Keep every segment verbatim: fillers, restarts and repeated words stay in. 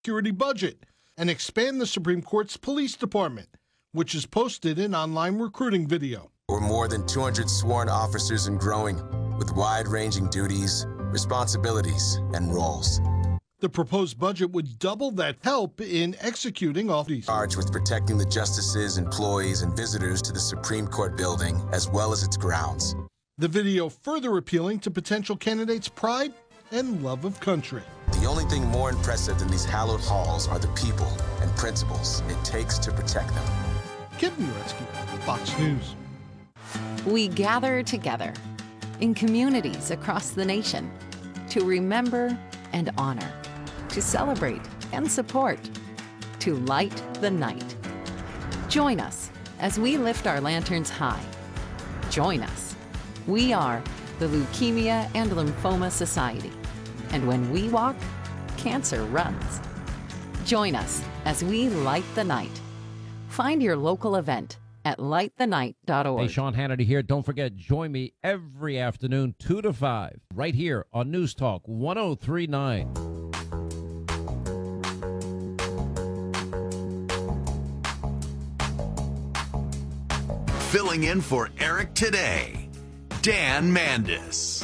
security budget and expand the Supreme Court's police department, which is posted in online recruiting video. We're more than two hundred sworn officers and growing, with wide-ranging duties, responsibilities, and roles. The proposed budget would double that help in executing all these. Charged with protecting the justices, employees, and visitors to the Supreme Court building, as well as its grounds. The video further appealing to potential candidates' pride and love of country. The only thing more impressive than these hallowed halls are the people and principles it takes to protect them. Kevin Uretsky, Fox News. We gather together in communities across the nation to remember and honor, to celebrate and support, to light the night. Join us as we lift our lanterns high. Join us. We are the Leukemia and Lymphoma Society. And when we walk, cancer runs. Join us as we light the night. Find your local event at light the night dot org. Hey, Sean Hannity here. Don't forget, join me every afternoon, two to five, right here on News Talk one oh three point nine. Filling in for Eric today, Dan Mandis.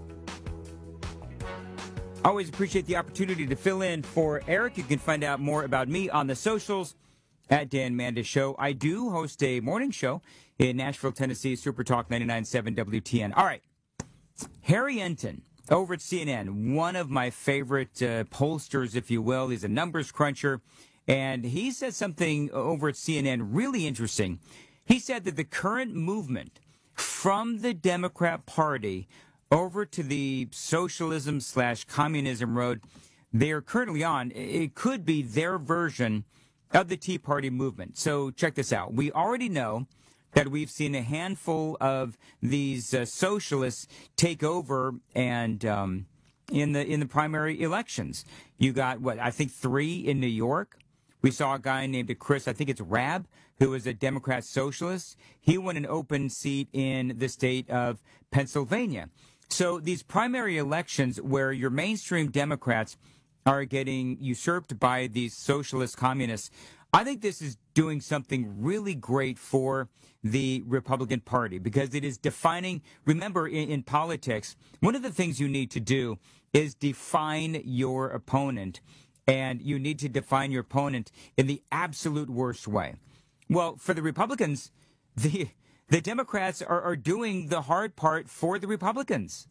Always appreciate the opportunity to fill in for Eric. You can find out more about me on the socials at Dan Mandis Show. I do host a morning show in Nashville, Tennessee, Super Talk ninety-nine point seven W T N. All right. Harry Enton over at C N N, one of my favorite uh, pollsters, if you will. He's a numbers cruncher. And he said something over at C N N really interesting. He said that the current movement from the Democrat Party over to the socialism slash communism road they are currently on, it could be their version of the Tea Party movement. So check this out. We already know that we've seen a handful of these uh, socialists take over and um, in the in the primary elections. You got, what, I think three in New York. We saw a guy named Chris, I think it's Rabb, who is a Democrat socialist. He won an open seat in the state of Pennsylvania. So these primary elections where your mainstream Democrats are getting usurped by these socialist communists, I think this is doing something really great for the Republican Party because it is defining, remember in, in politics, one of the things you need to do is define your opponent, and you need to define your opponent in the absolute worst way. Well, for the Republicans, the the Democrats are, are doing the hard part for the Republicans.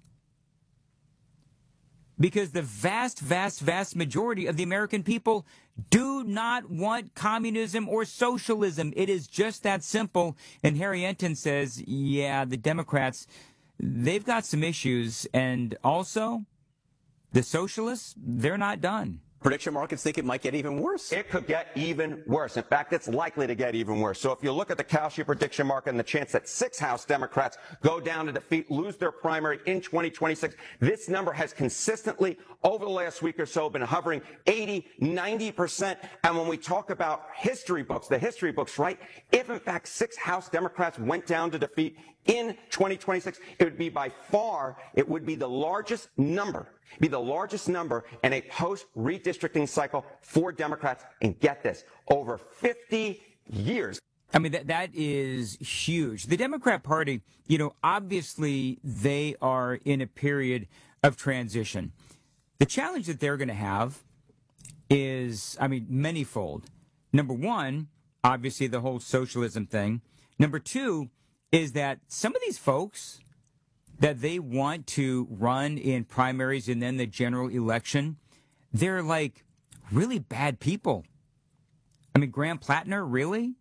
Because the vast, vast, vast majority of the American people do not want communism or socialism. It is just that simple. And Harry Enton says, yeah, the Democrats, they've got some issues. And also, the socialists, they're not done. Prediction markets think it might get even worse. It could get even worse. In fact, it's likely to get even worse. So if you look at the Kalshi prediction market and the chance that six House Democrats go down to defeat, lose their primary in twenty twenty-six, this number has consistently, over the last week or so, been hovering eighty, ninety percent. And when we talk about history books, the history books, right, if in fact six House Democrats went down to defeat in twenty twenty-six, it would be by far, it would be the largest number, be the largest number in a post-redistricting cycle for Democrats. And get this, over fifty years. I mean, that that is huge. The Democrat Party, you know, obviously they are in a period of transition. The challenge that they're going to have is, I mean, manyfold. Number one, obviously the whole socialism thing. Number two is that some of these folks that they want to run in primaries and then the general election, they're like really bad people. I mean, Graham Plattner, really?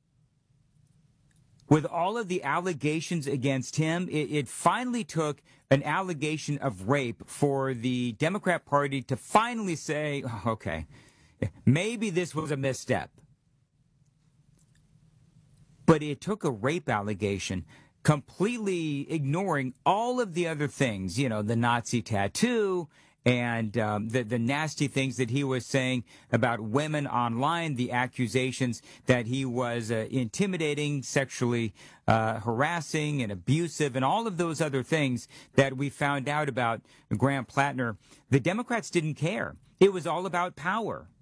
With all of the allegations against him, it, it finally took an allegation of rape for the Democrat Party to finally say, oh, okay, maybe this was a misstep. But it took a rape allegation, completely ignoring all of the other things, you know, the Nazi tattoo and um, the, the nasty things that he was saying about women online, the accusations that he was uh, intimidating, sexually uh, harassing and abusive, and all of those other things that we found out about Graham Plattner. The Democrats didn't care. It was all about power.